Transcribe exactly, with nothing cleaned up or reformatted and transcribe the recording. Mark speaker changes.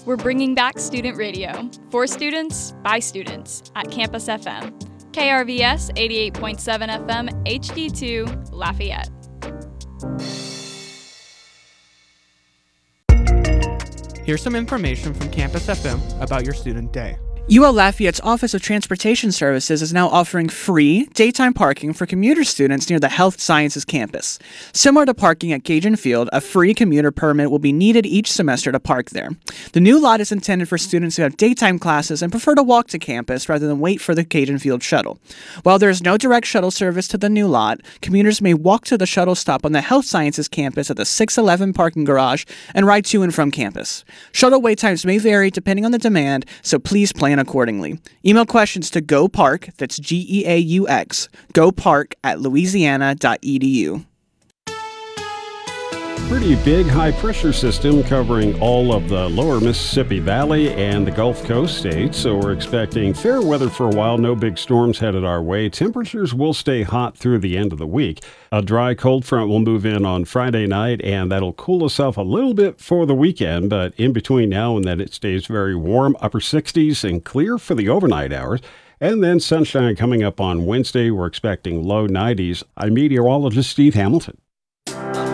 Speaker 1: We're bringing back student radio for students by students at Campus F M. K R V S eighty-eight point seven F M, H D two, Lafayette.
Speaker 2: Here's some information from Campus F M about your student day.
Speaker 3: U L Lafayette's Office of Transportation Services is now offering free daytime parking for commuter students near the Health Sciences campus. Similar to parking at Cajun Field, a free commuter permit will be needed each semester to park there. The new lot is intended for students who have daytime classes and prefer to walk to campus rather than wait for the Cajun Field shuttle. While there is no direct shuttle service to the new lot, commuters may walk to the shuttle stop on the Health Sciences campus at the six eleven parking garage and ride to and from campus. Shuttle wait times may vary depending on the demand, so please plan accordingly. Email questions to GoPark, that's G E A U X, GoPark at louisiana dot e d u.
Speaker 4: Pretty big high-pressure system covering all of the lower Mississippi Valley and the Gulf Coast states, so we're expecting fair weather for a while. No big storms headed our way. Temperatures will stay hot through the end of the week. A dry cold front will move in on Friday night, and that'll cool us off a little bit for the weekend, but in between now and then it stays very warm, upper sixties and clear for the overnight hours. And then sunshine coming up on Wednesday. We're expecting low nineties. I'm meteorologist Steve Hamilton.